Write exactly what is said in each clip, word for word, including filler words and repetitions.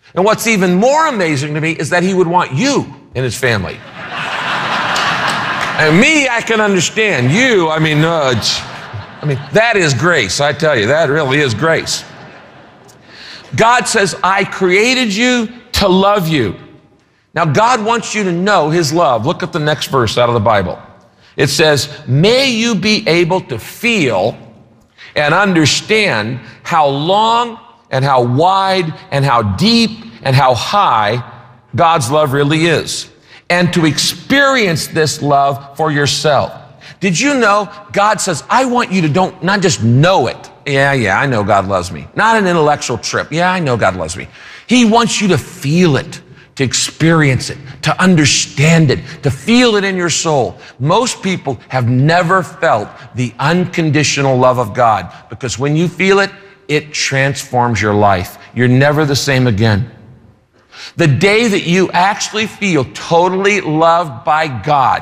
And what's even more amazing to me is that he would want you in his family. And me, I can understand. You, I mean, uh, I mean, that is grace. I tell you, that really is grace. God says, I created you to love you. Now, God wants you to know his love. Look at the next verse out of the Bible. It says, may you be able to feel and understand how long and how wide and how deep and how high God's love really is, and to experience this love for yourself. Did you know God says, I want you to don't not just know it. Yeah, yeah, I know God loves me. Not an intellectual trip. Yeah, I know God loves me. He wants you to feel it, to experience it, to understand it, to feel it in your soul. Most people have never felt the unconditional love of God, because when you feel it, it transforms your life. You're never the same again. The day that you actually feel totally loved by God,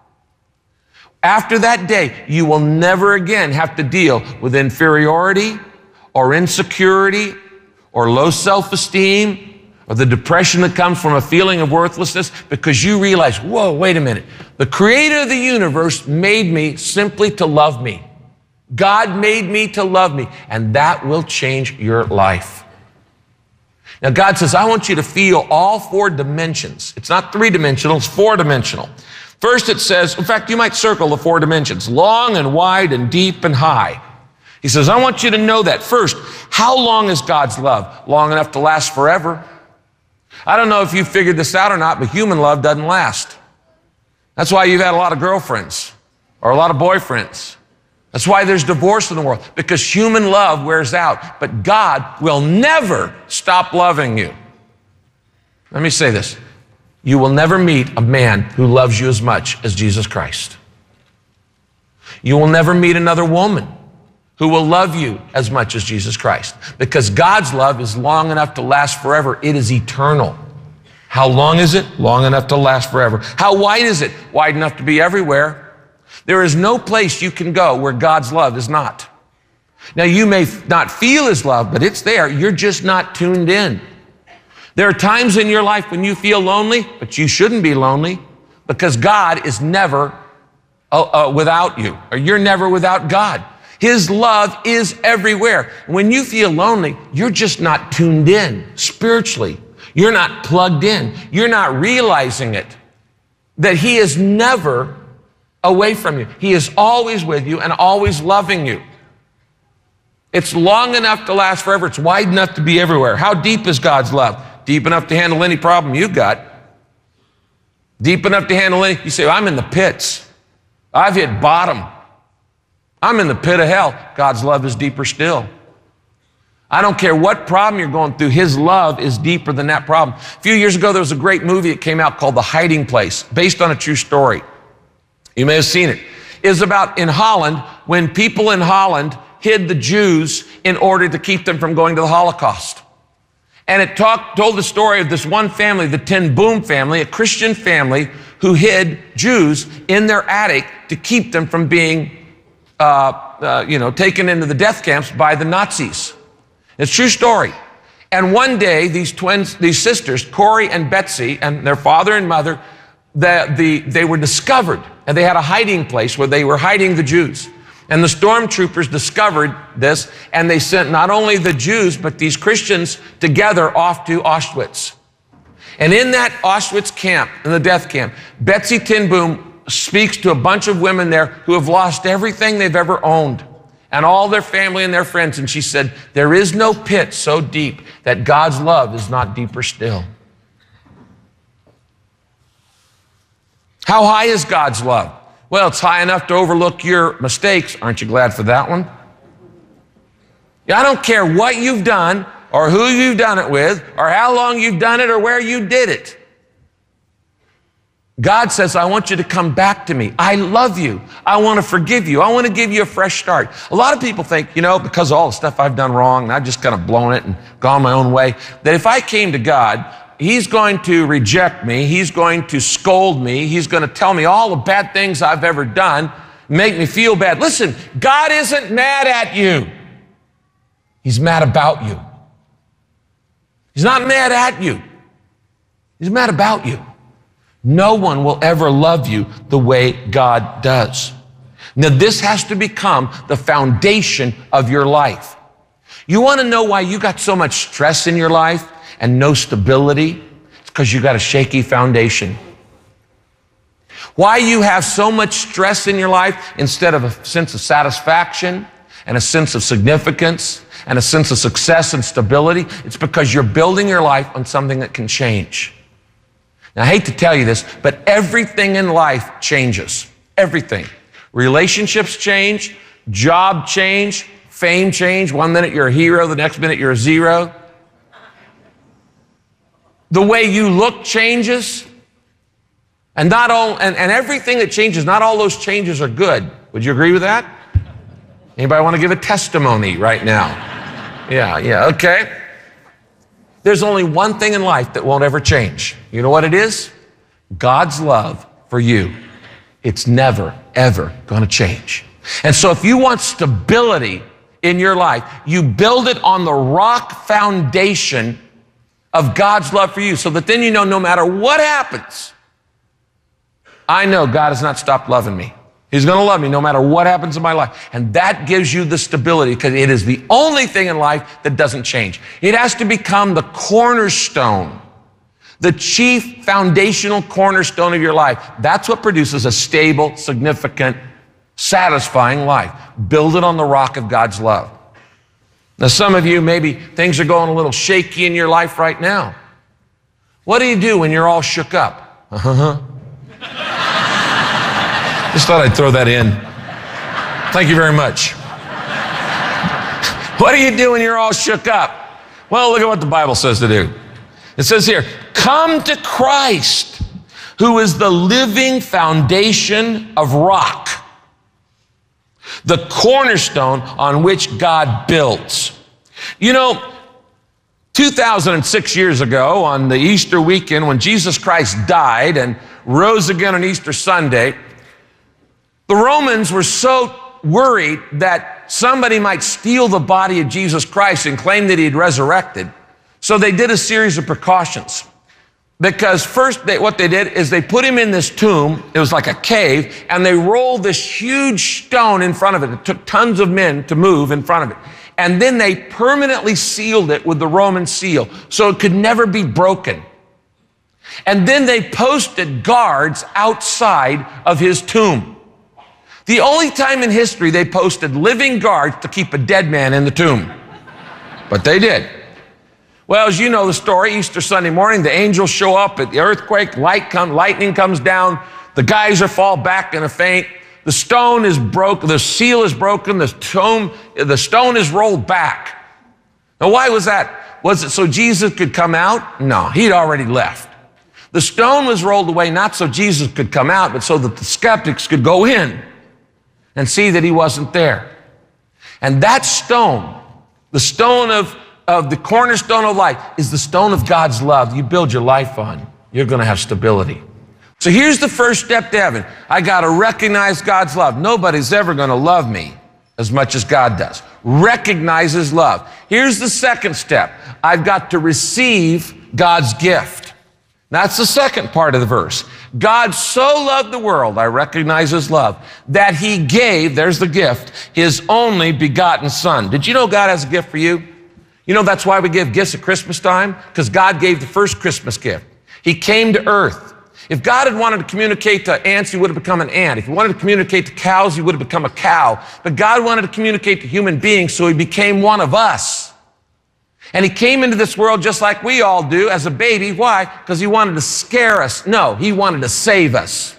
after that day, you will never again have to deal with inferiority or insecurity or low self-esteem or the depression that comes from a feeling of worthlessness, because you realize, whoa, wait a minute. The creator of the universe made me simply to love me. God made me to love me, and that will change your life. Now, God says, I want you to feel all four dimensions. It's not three-dimensional, it's four-dimensional. First, it says, in fact, you might circle the four dimensions, long and wide and deep and high. He says, I want you to know that. First, how long is God's love? Long enough to last forever. I don't know if you figured this out or not, but human love doesn't last. That's why you've had a lot of girlfriends or a lot of boyfriends. That's why there's divorce in the world, because human love wears out, but God will never stop loving you. Let me say this. You will never meet a man who loves you as much as Jesus Christ. You will never meet another woman who will love you as much as Jesus Christ, because God's love is long enough to last forever. It is eternal. How long is it? Long enough to last forever. How wide is it? Wide enough to be everywhere. There is no place you can go where God's love is not. Now, you may not feel his love, but it's there. You're just not tuned in. There are times in your life when you feel lonely, but you shouldn't be lonely, because God is never uh, uh, without you, or you're never without God. His love is everywhere. When you feel lonely, you're just not tuned in spiritually. You're not plugged in. You're not realizing it, that he is never away from you. He is always with you and always loving you. It's long enough to last forever. It's wide enough to be everywhere. How deep is God's love? Deep enough to handle any problem you've got. Deep enough to handle any, you say, well, I'm in the pits. I've hit bottom. I'm in the pit of hell. God's love is deeper still. I don't care what problem you're going through, his love is deeper than that problem. A few years ago, there was a great movie that came out called The Hiding Place, based on a true story. You may have seen it. It's about in Holland, when people in Holland hid the Jews in order to keep them from going to the Holocaust. And it talked, told the story of this one family, the Ten Boom family, a Christian family who hid Jews in their attic to keep them from being, uh, uh, you know, taken into the death camps by the Nazis. It's a true story. And one day, these twins, these sisters, Corey and Betsy, and their father and mother, the, the, they were discovered, and they had a hiding place where they were hiding the Jews. And the stormtroopers discovered this, and they sent not only the Jews, but these Christians together off to Auschwitz. And in that Auschwitz camp, in the death camp, Betsy ten Boom speaks to a bunch of women there who have lost everything they've ever owned, and all their family and their friends. And she said, there is no pit so deep that God's love is not deeper still. How high is God's love? Well, it's high enough to overlook your mistakes. Aren't you glad for that one? I don't care what you've done or who you've done it with or how long you've done it or where you did it. God says, I want you to come back to me. I love you. I want to forgive you. I want to give you a fresh start. A lot of people think, you know, because of all the stuff I've done wrong and I've just kind of blown it and gone my own way, that if I came to God, he's going to reject me. He's going to scold me. He's going to tell me all the bad things I've ever done, make me feel bad. Listen, God isn't mad at you. He's mad about you. He's not mad at you. He's mad about you. No one will ever love you the way God does. Now, this has to become the foundation of your life. You want to know why you got so much stress in your life and no stability? It's because you got a shaky foundation. Why you have so much stress in your life instead of a sense of satisfaction and a sense of significance and a sense of success and stability, it's because you're building your life on something that can change. Now, I hate to tell you this, but everything in life changes. Everything. Relationships change, job change, fame change. One minute you're a hero, the next minute you're a zero. The way you look changes. And not all, and, and everything that changes, not all those changes are good. Would you agree with that? Anybody want to give a testimony right now? Yeah, yeah, okay. There's only one thing in life that won't ever change. You know what it is? God's love for you. It's never, ever going to change. And so if you want stability in your life, you build it on the rock foundation of God's love for you, so that then you know no matter what happens, I know God has not stopped loving me. He's going to love me no matter what happens in my life. And that gives you the stability, because it is the only thing in life that doesn't change. It has to become the cornerstone, the chief foundational cornerstone of your life. That's what produces a stable, significant, satisfying life. Build it on the rock of God's love. Now, some of you, maybe things are going a little shaky in your life right now. What do you do when you're all shook up? Uh-huh. Just thought I'd throw that in. Thank you very much. What do you do when you're all shook up? Well, look at what the Bible says to do. It says here, come to Christ, who is the living foundation of rock, the cornerstone on which God builds. You know, two thousand six years ago, on the Easter weekend, when Jesus Christ died and rose again on Easter Sunday, the Romans were so worried that somebody might steal the body of Jesus Christ and claim that he had resurrected. So they did a series of precautions. Because first, they, what they did is they put him in this tomb. It was like a cave, and they rolled this huge stone in front of it. It took tons of men to move in front of it. And then they permanently sealed it with the Roman seal, so it could never be broken. And then they posted guards outside of his tomb. The only time in history they posted living guards to keep a dead man in the tomb. But they did. Well, as you know the story, Easter Sunday morning, the angels show up at the earthquake, light come, lightning comes down, the guys are fall back in a faint, the stone is broken, the seal is broken, the tomb, the stone is rolled back. Now, why was that? Was it so Jesus could come out? No, he'd already left. The stone was rolled away not so Jesus could come out, but so that the skeptics could go in and see that he wasn't there. And that stone, the stone of, of the cornerstone of life, is the stone of God's love you build your life on. You're going to have stability. So here's the first step to heaven. I got to recognize God's love. Nobody's ever going to love me as much as God does. Recognize his love. Here's the second step. I've got to receive God's gift. That's the second part of the verse. God so loved the world, I recognize his love, that he gave, there's the gift, his only begotten son. Did you know God has a gift for you? You know that's why we give gifts at Christmas time? Because God gave the first Christmas gift. He came to earth. If God had wanted to communicate to ants, he would have become an ant. If he wanted to communicate to cows, he would have become a cow. But God wanted to communicate to human beings, so he became one of us. And he came into this world just like we all do as a baby. Why? Because he wanted to scare us. No, he wanted to save us.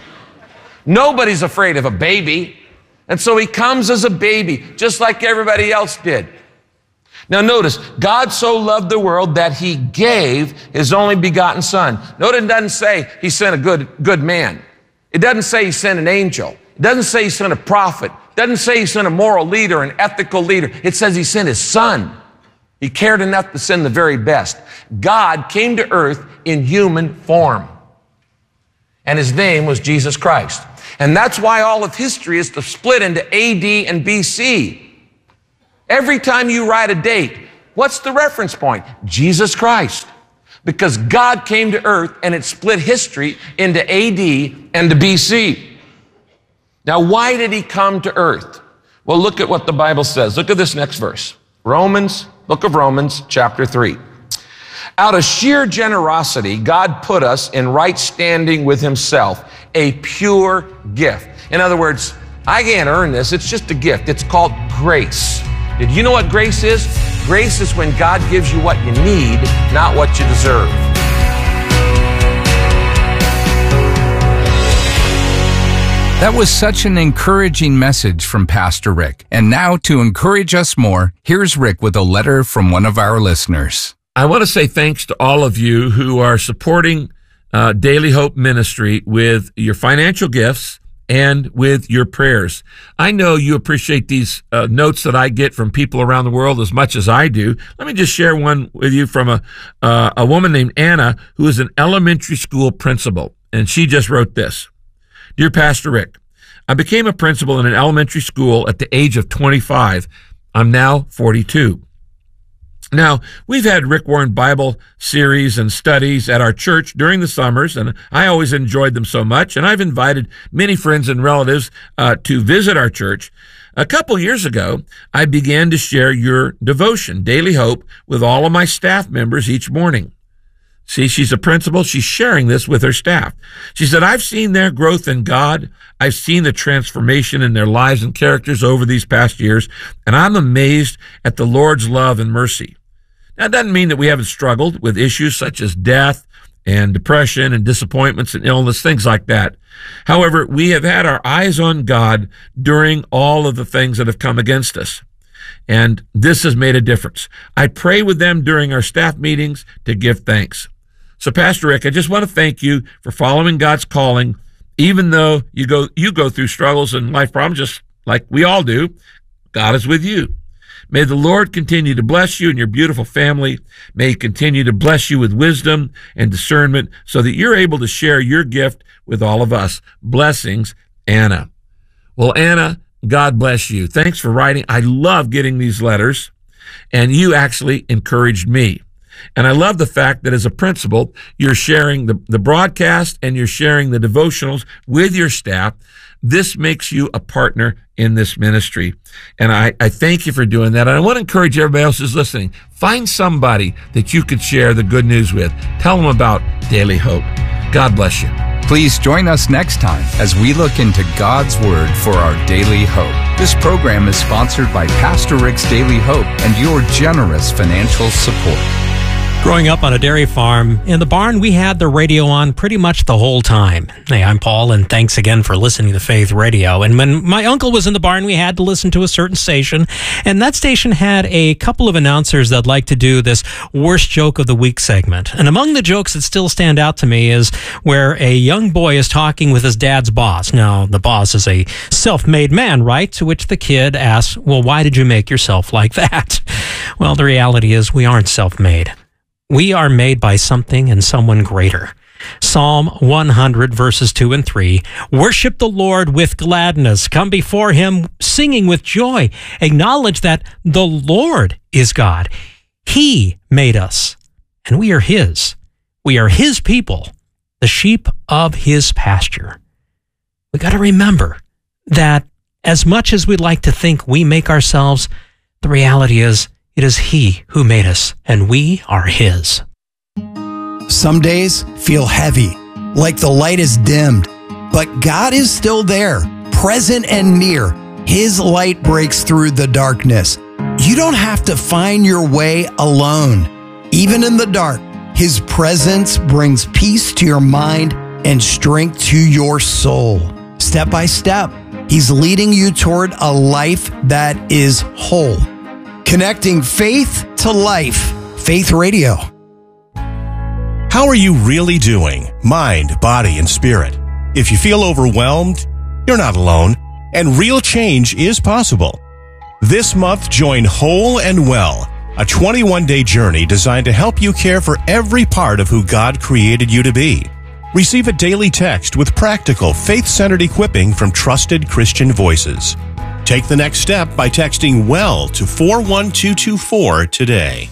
Nobody's afraid of a baby. And so he comes as a baby, just like everybody else did. Now notice, God so loved the world that he gave his only begotten son. Notice it doesn't say he sent a good, good man. It doesn't say he sent an angel. It doesn't say he sent a prophet. It doesn't say he sent a moral leader, an ethical leader. It says he sent his son. He cared enough to send the very best. God came to earth in human form. And his name was Jesus Christ. And that's why all of history is to split into A D and B C. Every time you write a date, What's the reference point? Jesus Christ. Because God came to earth and it split history into A D and to B C. Now, why did he come to earth? Well, look at what the Bible says. Look at this next verse. Romans, book of Romans, chapter three. Out of sheer generosity, God put us in right standing with himself, a pure gift. In other words, I can't earn this. It's just a gift. It's called grace. Did you know what grace is? Grace is when God gives you what you need, not what you deserve. That was such an encouraging message from Pastor Rick. And now to encourage us more, here's Rick with a letter from one of our listeners. I want to say thanks to all of you who are supporting uh, Daily Hope Ministry with your financial gifts and with your prayers. I know you appreciate these uh, notes that I get from people around the world as much as I do. Let me just share one with you from a uh, a woman named Anna, who is an elementary school principal, and she just wrote this. Dear Pastor Rick, I became a principal in an elementary school at the age of twenty-five. I'm now forty-two. Now, we've had Rick Warren Bible series and studies at our church during the summers, and I always enjoyed them so much, and I've invited many friends and relatives uh, to visit our church. A couple years ago, I began to share your devotion, Daily Hope, with all of my staff members each morning. See, she's a principal. She's sharing this with her staff. She said, I've seen their growth in God. I've seen the transformation in their lives and characters over these past years, and I'm amazed at the Lord's love and mercy. Now, it doesn't mean that we haven't struggled with issues such as death and depression and disappointments and illness, things like that. However, we have had our eyes on God during all of the things that have come against us. And this has made a difference. I pray with them during our staff meetings to give thanks. So, Pastor Rick, I just want to thank you for following God's calling, even though you go you go through struggles and life problems just like we all do. God is with you. May the Lord continue to bless you and your beautiful family. May he continue to bless you with wisdom and discernment so that you're able to share your gift with all of us. Blessings, Anna. Well, Anna, God bless you. Thanks for writing. I love getting these letters, and you actually encouraged me. And I love the fact that as a principal, you're sharing the, the broadcast and you're sharing the devotionals with your staff. This makes you a partner in this ministry. And I, I thank you for doing that. And I want to encourage everybody else who's listening. Find somebody that you could share the good news with. Tell them about Daily Hope. God bless you. Please join us next time as we look into God's Word for our daily hope. This program is sponsored by Pastor Rick's Daily Hope and your generous financial support. Growing up on a dairy farm, in the barn we had the radio on pretty much the whole time. Hey, I'm Paul, and thanks again for listening to Faith Radio. And when my uncle was in the barn, we had to listen to a certain station, and that station had a couple of announcers that like to do this Worst Joke of the Week segment. And among the jokes that still stand out to me is where a young boy is talking with his dad's boss. Now, the boss is a self-made man, right? To which the kid asks, well, why did you make yourself like that? Well, the reality is we aren't self-made. We are made by something and someone greater. Psalm one hundred, verses two and three. Worship the Lord with gladness. Come before him singing with joy. Acknowledge that the Lord is God. He made us, and we are his. We are his people, the sheep of his pasture. We got to remember that as much as we'd like to think we make ourselves, the reality is it is he who made us, and we are his. Some days feel heavy, like the light is dimmed, but God is still there, present and near. His light breaks through the darkness. You don't have to find your way alone. Even in the dark, his presence brings peace to your mind and strength to your soul. Step by step, he's leading you toward a life that is whole. Connecting faith to life. Faith Radio. How are you really doing? Mind, body, and spirit. If you feel overwhelmed, you're not alone, and real change is possible. This month, join Whole and Well, a twenty-one day journey designed to help you care for every part of who God created you to be. Receive a daily text with practical, faith-centered equipping from trusted Christian voices. Take the next step by texting WELL to four one two two four today.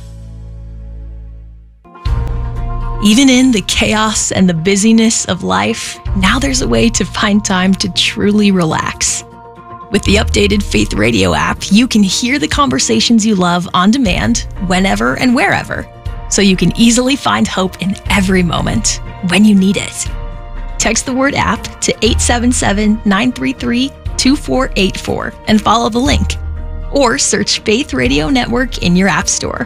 Even in the chaos and the busyness of life, now there's a way to find time to truly relax. With the updated Faith Radio app, you can hear the conversations you love on demand, whenever and wherever, so you can easily find hope in every moment when you need it. Text the word app to eight seven seven, nine three three, two four eight four and follow the link. Or search Faith Radio Network in your app store.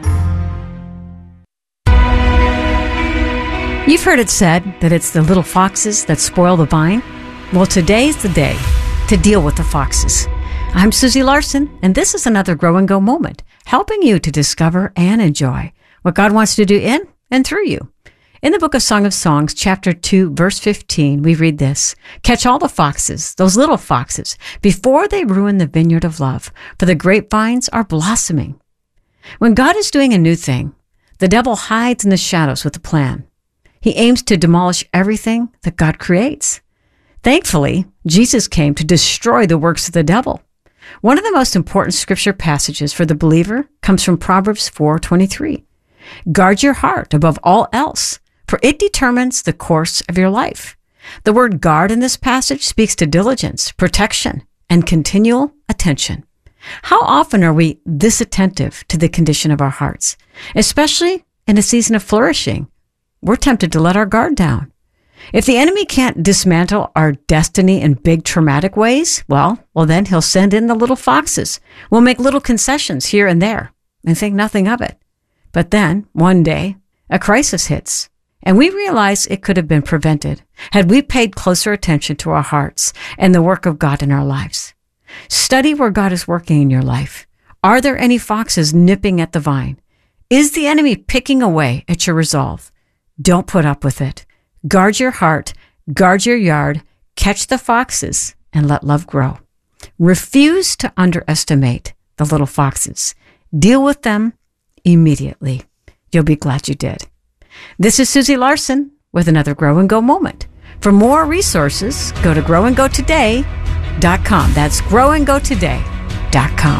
You've heard it said that it's the little foxes that spoil the vine. Well, today's the day to deal with the foxes. I'm Susie Larson, and this is another Grow and Go moment, helping you to discover and enjoy what God wants to do in and through you. In the book of Song of Songs, chapter two, verse fifteen, we read this: "Catch all the foxes, those little foxes, before they ruin the vineyard of love, for the grapevines are blossoming." When God is doing a new thing, the devil hides in the shadows with a plan. He aims to demolish everything that God creates. Thankfully, Jesus came to destroy the works of the devil. One of the most important scripture passages for the believer comes from Proverbs four twenty-three. "Guard your heart above all else, for it determines the course of your life." The word guard in this passage speaks to diligence, protection, and continual attention. How often are we this attentive to the condition of our hearts, especially in a season of flourishing? We're tempted to let our guard down. If the enemy can't dismantle our destiny in big traumatic ways, well, well, then he'll send in the little foxes. We'll make little concessions here and there and think nothing of it. But then, one day, a crisis hits, and we realize it could have been prevented had we paid closer attention to our hearts and the work of God in our lives. Study where God is working in your life. Are there any foxes nipping at the vine? Is the enemy picking away at your resolve? Don't put up with it. Guard your heart, guard your yard, catch the foxes, and let love grow. Refuse to underestimate the little foxes. Deal with them immediately. You'll be glad you did. This is Susie Larson with another Grow and Go moment. For more resources, go to grow and go today dot com. That's grow and go today dot com.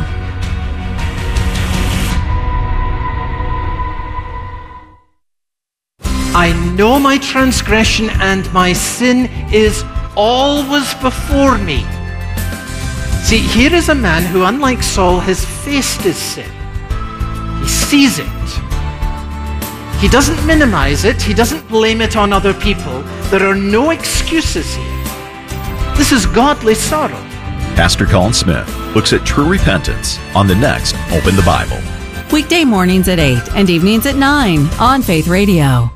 I know my transgression and my sin is always before me. See, here is a man who, unlike Saul, has faced his sin. He sees it. He doesn't minimize it. He doesn't blame it on other people. There are no excuses here. This is godly sorrow. Pastor Colin Smith looks at true repentance on the next Open the Bible. Weekday mornings at eight and evenings at nine on Faith Radio.